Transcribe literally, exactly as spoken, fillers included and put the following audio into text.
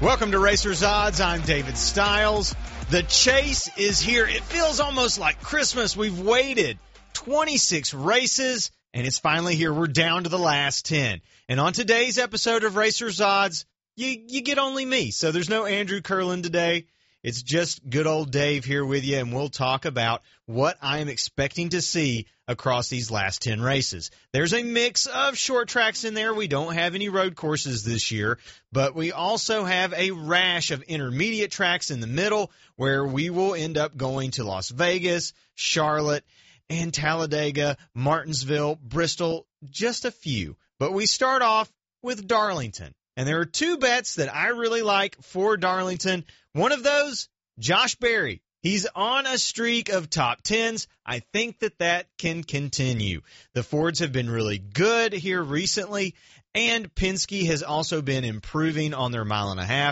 Welcome to Racers Odds. I'm David Stiles. The chase is here. It feels almost like Christmas. We've waited twenty-six races, and it's finally here. We're down to the last ten. And on today's episode of Racers Odds, you, you get only me. So there's no Andrew Curlin today. It's just good old Dave here with you, and we'll talk about what I am expecting to see across these last ten races. There's a mix of short tracks in there. We don't have any road courses this year, but we also have a rash of intermediate tracks in the middle where we will end up going to Las Vegas, Charlotte, and Talladega, Martinsville, Bristol, just a few. But we start off with Darlington. And there are two bets that I really like for Darlington. One of those, Josh Berry. He's on a streak of top tens. I think that that can continue. The Fords have been really good here recently, and Penske has also been improving on their mile and a half.